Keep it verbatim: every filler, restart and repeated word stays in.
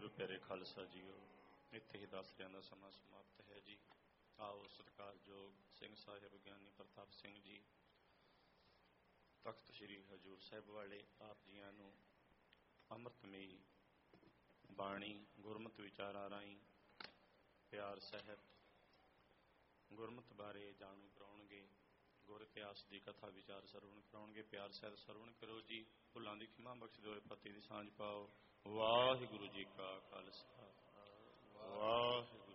ਗੁਰੂ ਪਿਆਰੇ ਖਾਲਸਾ ਜੀਓ, ਇੱਥੇ ਹੀ ਦਾਸਰਿਆਂ ਦਾ ਸਮਾਂ ਸਮਾਪਤ ਹੈ ਜੀ। ਆਓ ਸਤਿਕਾਰਯੋਗ ਸਿੰਘ ਸਾਹਿਬ ਗਿਆਨੀ ਪ੍ਰਤਾਪ ਸਿੰਘ ਜੀ ਤਖਤ ਸ੍ਰੀ ਹਜ਼ੂਰ ਸਾਹਿਬ ਵਾਲੇ ਆਪ ਜੀਆਂ ਨੂੰ ਅੰਮ੍ਰਿਤਮਈ ਬਾਣੀ ਗੁਰਮਤਿ ਵਿਚਾਰਾਂ ਰਾਹੀਂ ਪਿਆਰ ਸਹਿਤ ਗੁਰਮਤਿ ਬਾਰੇ ਜਾਣੂ ਕਰਾਉਣਗੇ। ਗੁਰ ਇਤਿਹਾਸ ਦੀ ਕਥਾ ਵਿਚਾਰ ਸਰਵਣ ਕਰਾਉਣਗੇ। ਪਿਆਰ ਸਹਿਤ ਸਰਵਣ ਕਰੋ ਜੀ। ਭੁੱਲਾਂ ਦੀ ਖਿਮਾ ਬਖਸ਼ ਦਿਓ, ਫਤਿਹ ਦੀ ਸਾਂਝ ਪਾਓ। ਵਾਹਿਗੁਰੂ ਜੀ ਕਾ ਖਾਲਸਾ, ਵਾਹਿਗੁਰੂ